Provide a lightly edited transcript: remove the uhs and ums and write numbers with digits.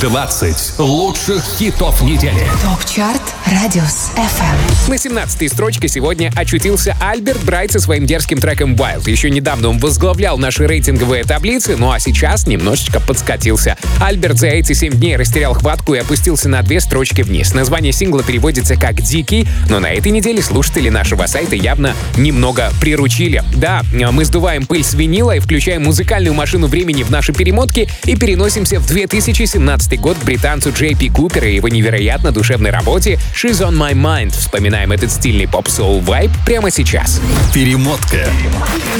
20 лучших хитов недели. ТОП-чарт Радиус FM. На 17-й строчке сегодня очутился Альберт Брайт со своим дерзким треком Wild. Еще недавно он возглавлял наши рейтинговые таблицы, ну а сейчас немножечко подскатился. Альберт за эти 7 дней растерял хватку и опустился на 2 строчки вниз. Название сингла переводится как «Дикий», но на этой неделе слушатели нашего сайта явно немного приручили. Да, мы сдуваем пыль с винила и включаем музыкальную машину времени в наши перемотки и переносимся в 2017 год к британцу Джей Пи Купер и его невероятно душевной работе «She's on my mind». Вспоминаем этот стильный поп-соул вайб прямо сейчас. Перемотка.